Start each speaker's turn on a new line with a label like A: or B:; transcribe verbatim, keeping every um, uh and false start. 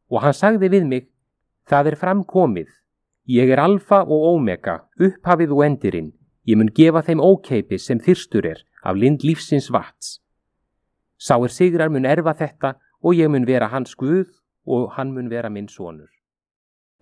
A: Og hann sagði við mig: Það er framkomið. Ég er alfa og omega, upphafið og endirinn. Ég mun gefa þeim ókeypis sem þyrstur er af lind lífsins vatns. Sá er sigrar mun erfa þetta og ég mun vera hans Guð og hann mun vera minn sonur.